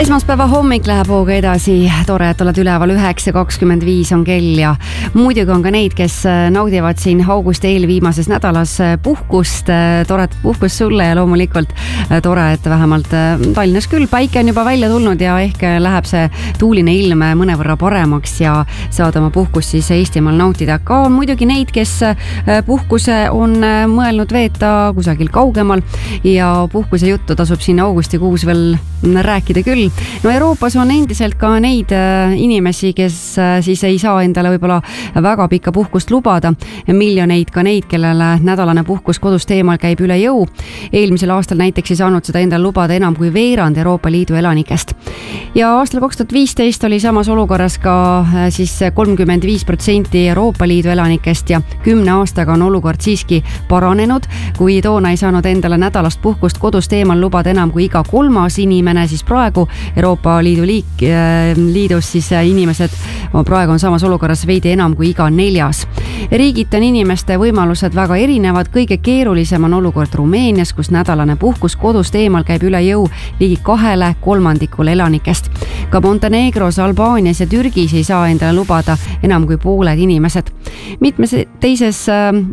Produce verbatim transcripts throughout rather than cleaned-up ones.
Esmaspäeva hommik läheb hooga edasi, tore, et oled üleval, üheksa kakskümmend viis on kell ja muidugi on ka neid, kes naudivad siin augusti eelviimases nädalas puhkust, toret puhkust sulle ja loomulikult tore, et vähemalt Tallinnas küll päike on juba välja tulnud ja ehk läheb see tuuline ilm mõnevõrra paremaks ja saad oma puhkust siis Eestimaal nautida. Ka on muidugi neid, kes puhkuse on mõelnud veeta kusagil kaugemal ja puhkuse juttu tasub siin augustikuus veel rääkida küll. No Euroopas on endiselt ka neid inimesi, kes siis ei saa endale võib-olla väga pikka puhkust lubada. Miljoneid ka neid, kellele nädalane puhkus kodust eemal käib üle jõu. Eelmisel aastal näiteks ei saanud seda endale lubada enam kui veerand Euroopa Liidu elanikest. Ja aastal kaks tuhat viisteist oli samas olukorras ka siis kolmkümmend viis protsenti Euroopa Liidu elanikest ja kümne aastaga on olukord siiski paranenud. Kui toona ei saanud endale nädalast puhkust kodust eemal lubada enam kui iga kolmas inimene, siis praegu Euroopa Liidu liik, liidus siis inimesed praegu on samas olukorras veidi enam kui iga neljas. Riigiti on inimeste võimalused väga erinevad. Kõige keerulisem on olukord Rumeenias, kus nädalane puhkus kodust eemal käib üle jõu ligi kahele kolmandikule elanikest. Ka Montenegros, Albaanias ja Türgis ei saa endale lubada enam kui pooled inimesed. Mitmes teises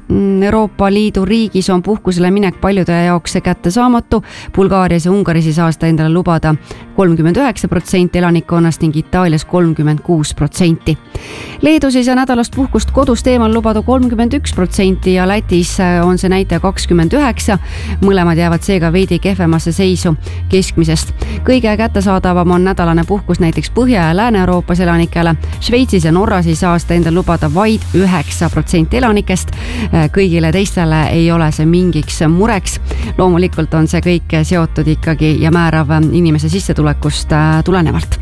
Euroopa Liidu riigis on puhkusele minek paljude jaoks kättesaamatu. Bulgaarias ja Ungaris ei saa seda endale lubada kolmkümmend üheksa protsenti elanikkonnast ning Itaalias kolmkümmend kuus protsenti. Leedus ei saa nädalast puhkust kodust eemal lubada kolmkümmend üks protsenti ja Lätis on see näitaja kakskümmend üheksa. Mõlemad jäävad seega veidi kehvemasse seisu keskmisest. Kõige kättesaadavam on nädalane puhkus näiteks Põhja- ja Lääne-Euroopas elanikele. Šveitsis ja Norras ei saa seda endale lubada vaid üheksa protsenti elanikest. Kõigile teistele ei ole see mingiks mureks. Loomulikult on see kõik seotud ikkagi ja määrav inimese sissetulekust tulenevalt.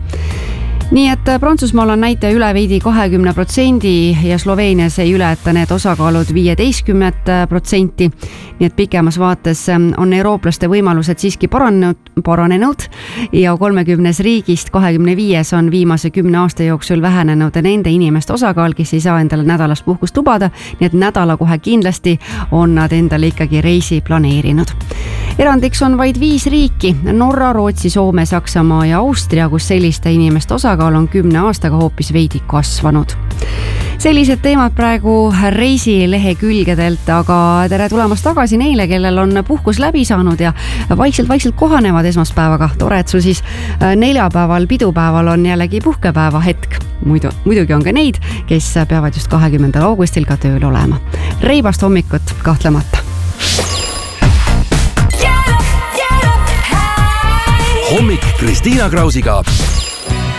Nii et Prantsusmaal on näitaja üle veidi kahekümne protsendi ja Sloveenias ei ületa need osakaalud viieteistkümmet protsenti. Nii et pikemas vaates on eurooplaste võimalused siiski paranenud, paranenud ja kolmekümnes riigist kahekümne viies on viimase kümne aasta jooksul vähenenud nende inimeste osakaal, kes ei saa endale nädalast puhkust lubada. Nii et nädala kohe kindlasti on nad endale ikkagi reisi planeerinud. Erandiks on vaid viis riiki, Norra, Rootsi, Soome, Saksamaa ja Austria, kus selliste inimeste osakaal on kümne aastaga hoopis veidi kasvanud. Sellised teemad praegu reisilehe külgedelt, aga tere tulemast tagasi neile, kellel on puhkus läbi saanud ja vaikselt-vaikselt kohanevad esmaspäevaga. Tore, et sul siis neljapäeval, pidupäeval on jällegi puhkepäeva hetk. Muidu, muidugi on ka neid, kes peavad just kahekümnendal augustil ka tööl olema. Reibast hommikut kahtlemata. Hommik Kristiina Krausiga.